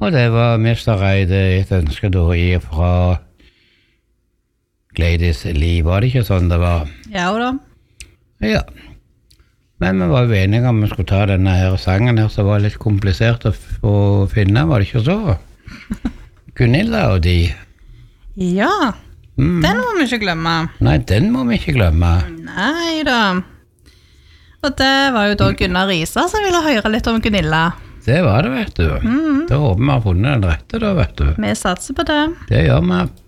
Og det var Mr. Reide et ønske da fra Gladys Lee, var det ikke sånn det var? Ja, da. Ja. Men vi var jo enige om vi skulle ta denne her sangen her, som var litt komplisert å finne, var det ikke så? Gunilla og de. Ja, den må vi ikke glemme. Nei, den må vi ikke glemme. Nei da. Og det var jo da Gunnar Risa som ville høre litt om Gunilla. Det var det, vet du. Da håper vi har funnet den rette da, vet du. Vi satser på det. Det gjør vi.